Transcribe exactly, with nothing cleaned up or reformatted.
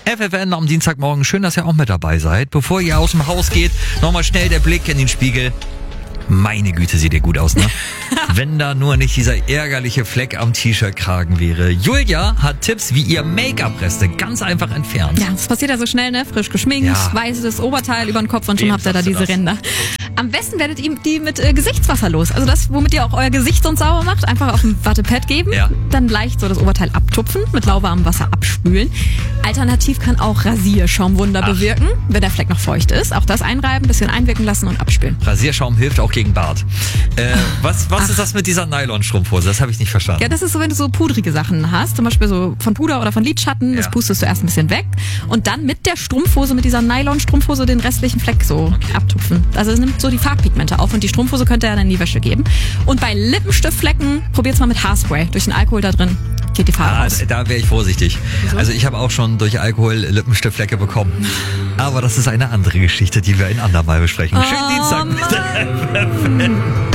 F F N am Dienstagmorgen. Schön, dass ihr auch mit dabei seid. Bevor ihr aus dem Haus geht, nochmal schnell der Blick in den Spiegel. Meine Güte, sieht ihr gut aus, ne? Wenn da nur nicht dieser ärgerliche Fleck am T-Shirt-Kragen wäre. Julia hat Tipps, wie ihr Make-up-Reste ganz einfach entfernt. Ja, das passiert ja so schnell, ne? Frisch geschminkt, Ja. weißes Oberteil über den Kopf und schon Wem habt ihr da sagst du diese das? Ränder. Am besten werdet ihr die mit äh, Gesichtswasser los. Also das, womit ihr auch euer Gesicht sonst sauber macht, einfach auf ein Wattepad geben, Ja. dann leicht so das Oberteil abtupfen, mit lauwarmem Wasser abspülen. Alternativ kann auch Rasierschaumwunder Ach. bewirken, wenn der Fleck noch feucht ist. Auch das einreiben, bisschen einwirken lassen und abspülen. Rasierschaum hilft auch gegen Bart. Äh, was was ist das mit dieser Nylonstrumpfhose? Das habe ich nicht verstanden. Ja, das ist so, wenn du so pudrige Sachen hast, zum Beispiel so von Puder oder von Lidschatten, das Ja. pustest du erst ein bisschen weg und dann mit der Strumpfhose, mit dieser Nylon-Strumpfhose den restlichen Fleck so abtupfen. Also es nimmt so die Farbpigmente auf und die Strumpfhose könnt ihr dann in die Wäsche geben. Und bei Lippenstiftflecken probiert's mal mit Haarspray. Durch den Alkohol da drin geht die Farbe Ah, raus. da wäre ich vorsichtig. Wieso? Also ich habe auch schon durch Alkohol Lippenstiftflecke bekommen. Aber das ist eine andere Geschichte, die wir ein andermal besprechen. Schönen Oh, Dienstag. Mann.